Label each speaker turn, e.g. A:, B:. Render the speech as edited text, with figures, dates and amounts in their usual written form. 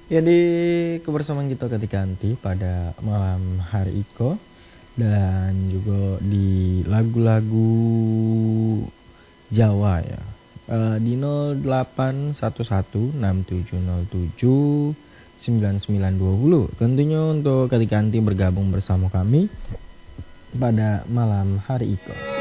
A: Ya, di kebersamaan kita ketika nanti pada malam hari Iko, dan juga di lagu-lagu Jawa ya. Di 081167079920. Tentunya untuk ketika nanti bergabung bersama kami pada malam hari Iko.